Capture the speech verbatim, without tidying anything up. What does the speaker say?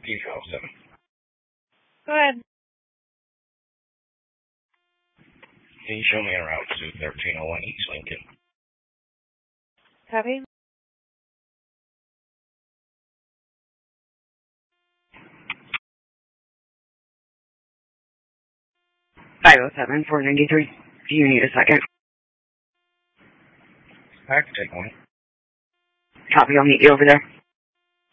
Eco seven. Go ahead. Can you show me en route to thirteen oh one East Lincoln? Copy. five oh seven, four ninety-three. Do you need a second? I can take one. Copy, I'll meet you over there.